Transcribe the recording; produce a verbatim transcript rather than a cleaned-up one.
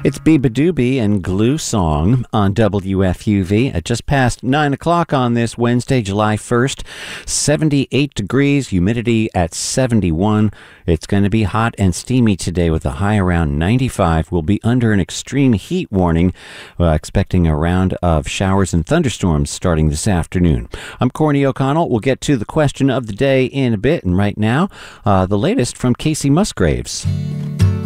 It's Biba Doobie and Glue Song on W F U V at just past nine o'clock on this Wednesday, July first. seventy-eight degrees, humidity at seventy-one. It's going to be hot and steamy today with a high around ninety-five. We'll be under an extreme heat warning, uh, expecting a round of showers and thunderstorms starting this afternoon. I'm Corny O'Connell. We'll get to the question of the day in a bit, and right now, uh, the latest from Casey Musgraves.